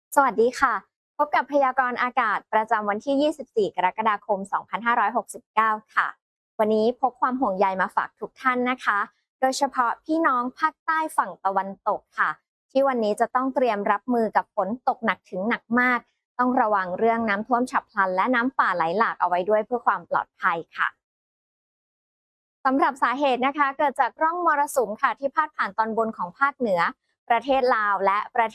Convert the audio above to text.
สวัสดีค่ะพบกับพยากรณ์อากาศประจำวันที่ 24 กรกฎาคม 2569 ค่ะวันนี้พกความห่วงใยมาฝากทุกท่านนะคะโดยเฉพาะพี่น้องภาคใต้ฝั่งตะวันตกค่ะที่วันนี้จะต้องเตรียมรับมือกับฝนตกหนักถึงหนักมากต้องระวังเรื่องน้ำท่วมฉับพลันและน้ำป่าไหลหลากเอาไว้ด้วยเพื่อความปลอดภัยค่ะ สำหรับสาเหตุนะคะเกิดจากร่องมรสุมค่ะที่พาดผ่านตอนบนของภาคเหนือประเทศลาวและประเท